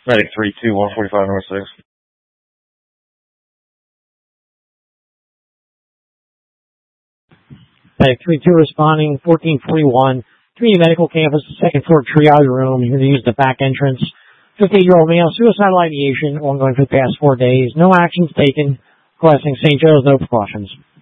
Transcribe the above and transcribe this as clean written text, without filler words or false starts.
Medic 3-2, 145 North 6. Medic 3-2 responding, 1441. Community Medical Campus, second floor triage room. You're going to use the back entrance. 58-year-old male, suicidal ideation, ongoing for the past 4 days. No actions taken. Requesting St. Joe's, no precautions.